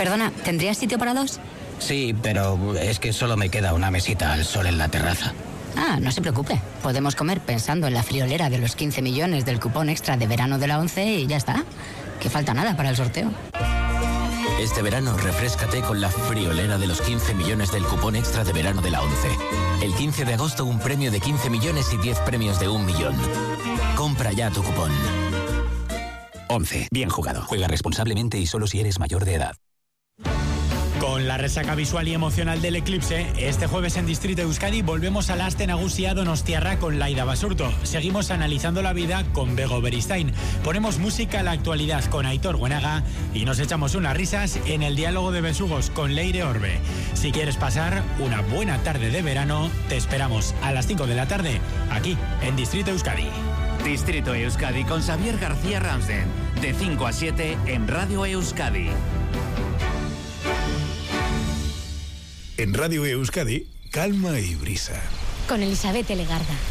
Perdona, ¿tendrías sitio para dos? Sí, pero es que solo me queda una mesita al sol en la terraza. Ah, no se preocupe. Podemos comer pensando en la friolera de los 15 millones del cupón extra de verano de la ONCE y ya está. Que falta nada para el sorteo. Este verano refréscate con la friolera de los 15 millones del cupón extra de verano de la ONCE. El 15 de agosto un premio de 15 millones y 10 premios de 1 millón. Compra ya tu cupón. ONCE. Bien jugado. Juega responsablemente y solo si eres mayor de edad. Con la resaca visual y emocional del eclipse, este jueves en Distrito Euskadi volvemos a Aste Nagusia Donostiarra con Laida Basurto. Seguimos analizando la vida con Bego Beristain. Ponemos música a la actualidad con Aitor Buenaga y nos echamos unas risas en el diálogo de besugos con Leire Orbe. Si quieres pasar una buena tarde de verano, te esperamos a las 5 de la tarde, aquí en Distrito Euskadi. Distrito Euskadi con Xavier García Ramsden, de 5 a 7 en Radio Euskadi. En Radio Euskadi, calma y brisa. Con Elizabeth Legarda.